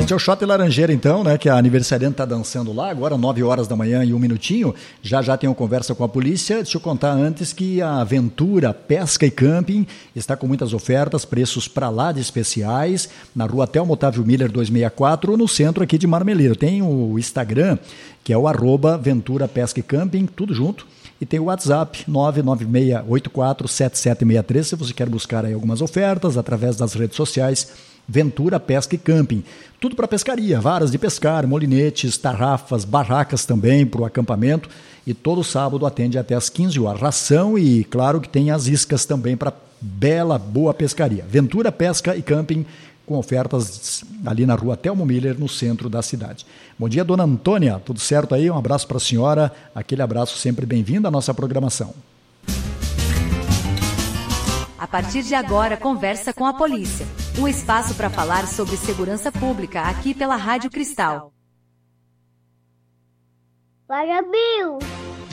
Gente, é o Shot Laranjeira então, né, que a aniversariante tá dançando lá, agora 9 horas da manhã e 1 minutinho, já tem uma conversa com a polícia. Deixa eu contar antes que a Ventura Pesca e Camping está com muitas ofertas, preços para lá de especiais, na rua Telmo Otávio Miller 264, no centro aqui de Marmeleiro. Tem o Instagram, que é o @Ventura Pesca e Camping, tudo junto. E tem o WhatsApp 996847763, se você quer buscar aí algumas ofertas através das redes sociais. Ventura Pesca e Camping. Tudo para pescaria, varas de pescar, molinetes, tarrafas, barracas também para o acampamento. E todo sábado atende até às 15 horas. Ração e, claro, que tem as iscas também para bela, boa pescaria. Ventura Pesca e Camping, com ofertas ali na rua Telmo Miller, no centro da cidade. Bom dia, dona Antônia. Tudo certo aí? Um abraço para a senhora. Aquele abraço, sempre bem-vindo à nossa programação. A partir de agora, conversa com a polícia. Um espaço para falar sobre segurança pública aqui pela Rádio Cristal. Para Bill!